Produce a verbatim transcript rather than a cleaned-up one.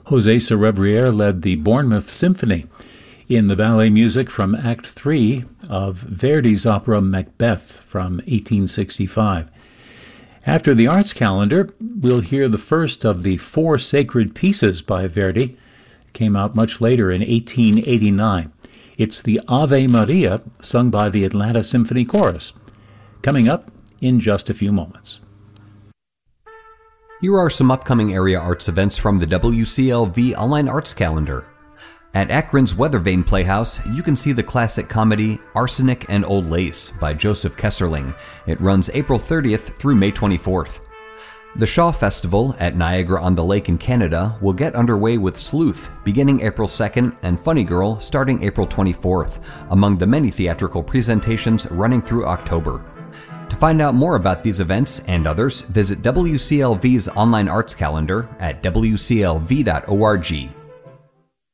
José Cerebriere led the Bournemouth Symphony in the ballet music from Act three of Verdi's opera Macbeth from eighteen sixty-five. After the arts calendar, we'll hear the first of the four sacred pieces by Verdi. It came out much later in eighteen eighty-nine. It's the Ave Maria, sung by the Atlanta Symphony Chorus. Coming up in just a few moments. Here are some upcoming area arts events from the W C L V Online Arts Calendar. At Akron's Weathervane Playhouse, you can see the classic comedy Arsenic and Old Lace by Joseph Kesserling. It runs April thirtieth through May twenty-fourth. The Shaw Festival at Niagara-on-the-Lake in Canada will get underway with Sleuth beginning April second and Funny Girl starting April twenty-fourth, among the many theatrical presentations running through October. To find out more about these events and others, visit W C L V's online arts calendar at w c l v dot org.